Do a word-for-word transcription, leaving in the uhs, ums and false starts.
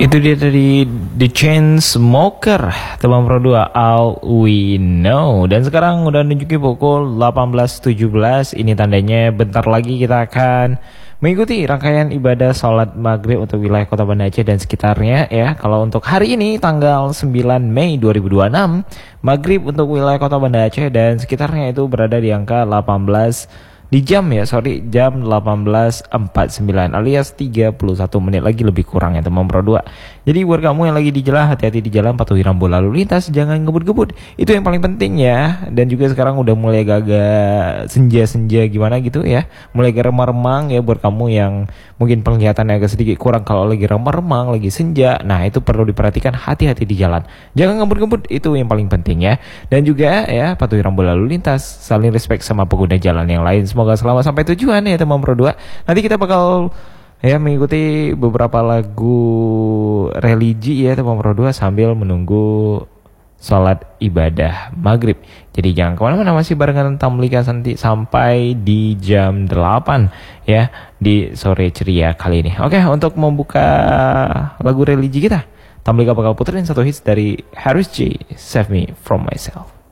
Itu dia dari The Chainsmokers, teman Pro dua, All We Know. Dan sekarang udah menunjuki pukul delapan belas tujuh belas. Ini tandanya bentar lagi kita akan mengikuti rangkaian ibadah sholat maghrib untuk wilayah Kota Banda Aceh dan sekitarnya ya. Kalau untuk hari ini tanggal sembilan Mei dua ribu dua puluh enam, maghrib untuk wilayah Kota Banda Aceh dan sekitarnya itu berada di angka delapan belas di jam ya, sorry jam delapan belas empat puluh sembilan alias tiga puluh satu menit lagi lebih kurang ya teman Pro dua. Jadi buat kamu yang lagi di jalan, hati-hati di jalan, patuhi rambu lalu lintas, jangan ngebut-ngebut. Itu yang paling penting ya. Dan juga sekarang udah mulai agak senja-senja gimana gitu ya. Mulai agak remang-remang ya buat kamu yang mungkin penglihatannya agak sedikit kurang kalau lagi remang-remang, lagi senja. Nah, itu perlu diperhatikan, hati-hati di jalan. Jangan ngebut-ngebut, itu yang paling penting ya. Dan juga ya patuhi rambu lalu lintas, saling respect sama pengguna jalan yang lain. Semoga selamat sampai tujuan ya teman Pro dua. Nanti kita bakal ya mengikuti beberapa lagu religi ya teman Pro dua sambil menunggu sholat ibadah maghrib. Jadi jangan kemana-mana, masih barengan Tamlika Santi sampai di jam delapan ya di sore ceria kali ini. Oke, untuk membuka lagu religi kita, Tamlika bakal puterin satu hits dari Harris J, Save Me From Myself.